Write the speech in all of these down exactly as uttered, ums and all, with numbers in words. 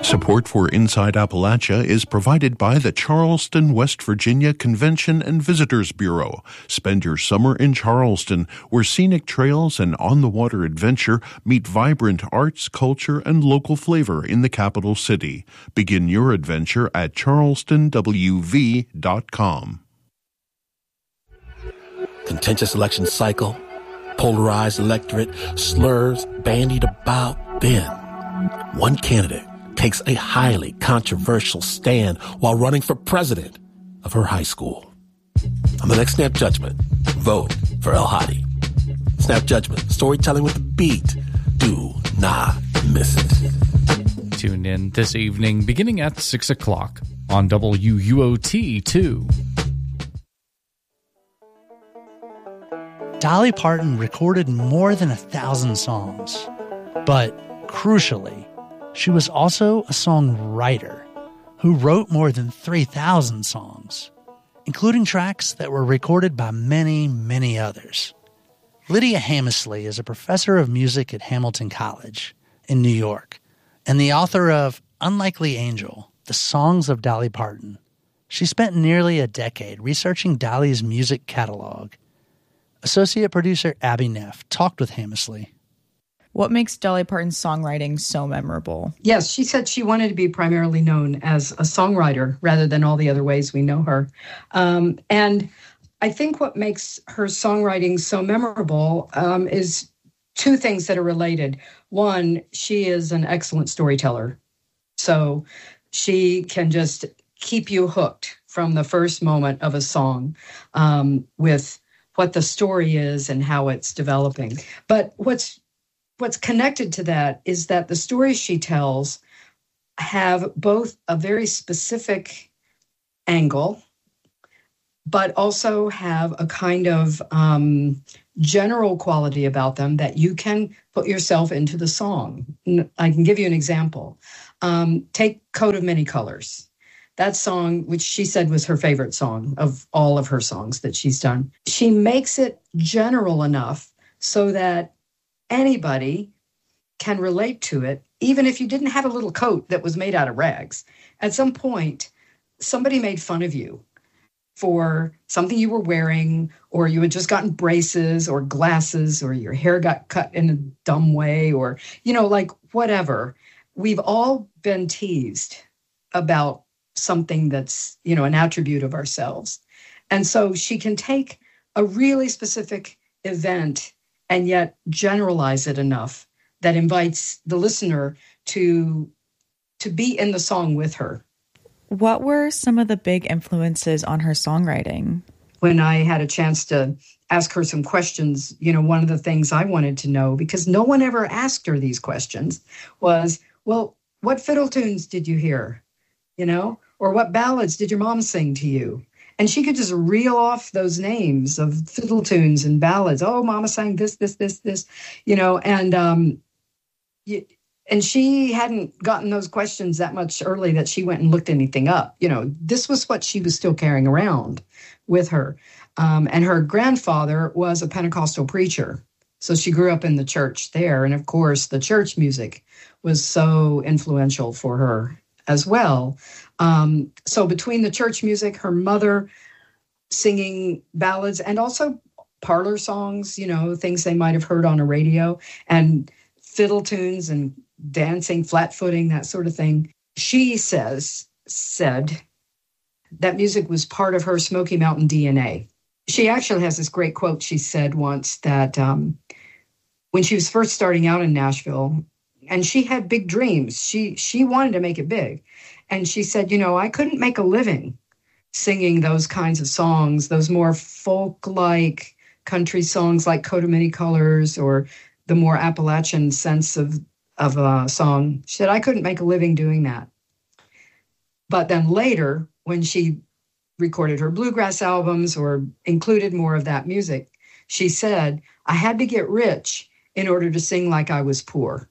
Support for Inside Appalachia is provided by the Charleston, West Virginia Convention and Visitors Bureau. Spend your summer in Charleston, where scenic trails and on-the-water adventure meet vibrant arts, culture, and local flavor in the capital city. Begin your adventure at charleston w v dot com. Contentious election cycle, polarized electorate, slurs bandied about. Then, one candidate takes a highly controversial stand while running for president of her high school. On the next Snap Judgment, vote for El Hadi. Snap Judgment, storytelling with a beat. Do not miss it. Tune in this evening beginning at six o'clock on W U O T two. Dolly Parton recorded more than a thousand songs, but crucially, she was also a songwriter who wrote more than three thousand songs, including tracks that were recorded by many, many others. Lydia Hammersley is a professor of music at Hamilton College in New York and the author of Unlikely Angel, The Songs of Dolly Parton. She spent nearly a decade researching Dolly's music catalog. Associate producer Abby Neff talked with Hammersley. What makes Dolly Parton's songwriting so memorable? Yes, she said she wanted to be primarily known as a songwriter rather than all the other ways we know her. Um, and I think what makes her songwriting so memorable um, is two things that are related. One, she is an excellent storyteller. So she can just keep you hooked from the first moment of a song um, with what the story is and how it's developing. But what's What's connected to that is that the stories she tells have both a very specific angle, but also have a kind of um, general quality about them that you can put yourself into the song. I can give you an example. Um, take Coat of Many Colors. That song, which she said was her favorite song of all of her songs that she's done. She makes it general enough so that anybody can relate to it, even if you didn't have a little coat that was made out of rags. At some point, somebody made fun of you for something you were wearing, or you had just gotten braces or glasses, or your hair got cut in a dumb way, or, you know, like whatever. We've all been teased about something that's, you know, an attribute of ourselves. And so she can take a really specific event and yet generalize it enough that invites the listener to, to be in the song with her. What were some of the big influences on her songwriting? When I had a chance to ask her some questions, you know, one of the things I wanted to know, because no one ever asked her these questions, was, well, what fiddle tunes did you hear? You know, or what ballads did your mom sing to you? And she could just reel off those names of fiddle tunes and ballads. Oh, Mama sang this, this, this, this, you know, and um, and she hadn't gotten those questions that much early that she went and looked anything up. You know, this was what she was still carrying around with her. Um, and her grandfather was a Pentecostal preacher. So she grew up in the church there. And of course, the church music was so influential for her as well. Um, so between the church music, her mother singing ballads, and also parlor songs, you know, things they might have heard on a radio, and fiddle tunes and dancing, flat footing, that sort of thing. She says, said that music was part of her Smoky Mountain D N A. She actually has this great quote she said once that um, when she was first starting out in Nashville, and she had big dreams, she she wanted to make it big. And she said, you know, I couldn't make a living singing those kinds of songs, those more folk-like country songs like Coat of Many Colors, or the more Appalachian sense of, of a song. She said, I couldn't make a living doing that. But then later, when she recorded her bluegrass albums or included more of that music, she said, I had to get rich in order to sing like I was poor.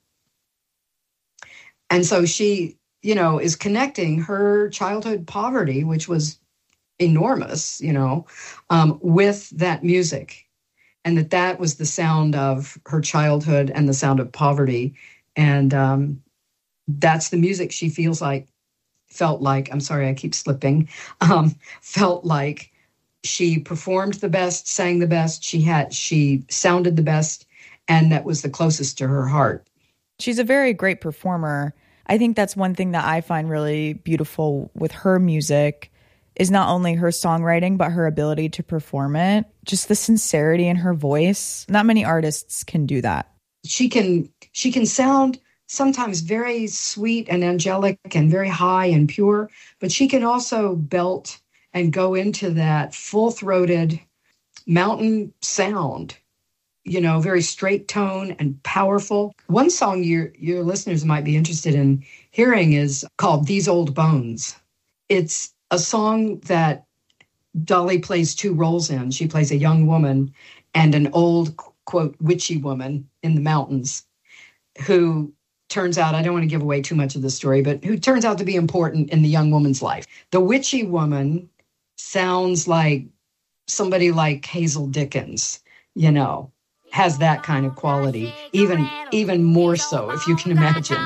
And so she, you know, is connecting her childhood poverty, which was enormous, you know, um, with that music. And that that was the sound of her childhood and the sound of poverty. And um, that's the music she feels like, felt like, I'm sorry, I keep slipping, um, felt like she performed the best, sang the best, she had, she sounded the best, and that was the closest to her heart. She's a very great performer. I think that's one thing that I find really beautiful with her music is not only her songwriting, but her ability to perform it. Just the sincerity in her voice. Not many artists can do that. She can, she can sound sometimes very sweet and angelic and very high and pure, but she can also belt and go into that full-throated mountain sound, you know, very straight tone and powerful. One song your your listeners might be interested in hearing is called These Old Bones. It's a song that Dolly plays two roles in. She plays a young woman and an old, quote, witchy woman in the mountains who turns out, I don't want to give away too much of the story, but who turns out to be important in the young woman's life. The witchy woman sounds like somebody like Hazel Dickens, you know, has that kind of quality, even even more so, if you can imagine.